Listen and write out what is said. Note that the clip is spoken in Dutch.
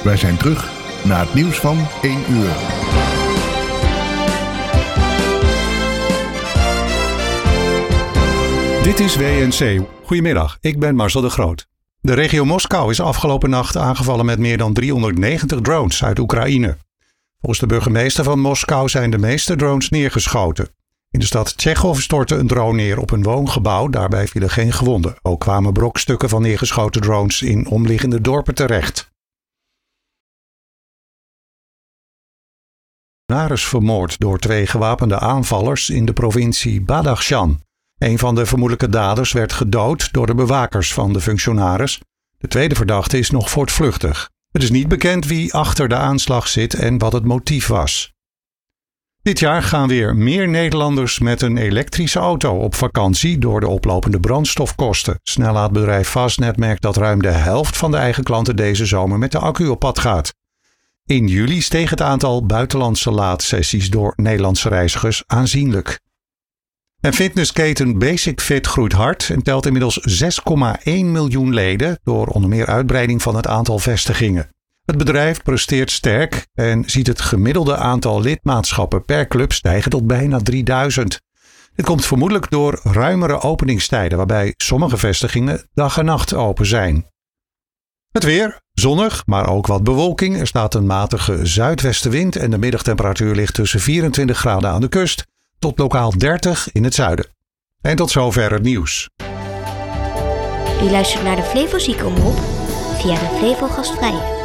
Wij zijn terug na het nieuws van 1 uur. Dit is WNC. Goedemiddag, ik ben Marcel de Groot. De regio Moskou is afgelopen nacht aangevallen met meer dan 390 drones uit Oekraïne. Volgens de burgemeester van Moskou zijn de meeste drones neergeschoten. In de stad Tchechov stortte een drone neer op een woongebouw. Daarbij vielen geen gewonden. Ook kwamen brokstukken van neergeschoten drones in omliggende dorpen terecht. Functionaris vermoord door 2 gewapende aanvallers in de provincie Badakhshan. Een van de vermoedelijke daders werd gedood door de bewakers van de functionaris. De tweede verdachte is nog voortvluchtig. Het is niet bekend wie achter de aanslag zit en wat het motief was. Dit jaar gaan weer meer Nederlanders met een elektrische auto op vakantie door de oplopende brandstofkosten. Snellaadbedrijf Fastnet merkt dat ruim de helft van de eigen klanten deze zomer met de accu op pad gaat. In juli steeg het aantal buitenlandse laadsessies door Nederlandse reizigers aanzienlijk. En fitnessketen Basic Fit groeit hard en telt inmiddels 6,1 miljoen leden door onder meer uitbreiding van het aantal vestigingen. Het bedrijf presteert sterk en ziet het gemiddelde aantal lidmaatschappen per club stijgen tot bijna 3000. Dit komt vermoedelijk door ruimere openingstijden waarbij sommige vestigingen dag en nacht open zijn. Het weer, zonnig, maar ook wat bewolking. Er staat een matige zuidwestenwind en de middagtemperatuur ligt tussen 24 graden aan de kust tot lokaal 30 in het zuiden. En tot zover het nieuws. U luistert naar de Flevo Ziekenomroep via de Flevo Gastvrije.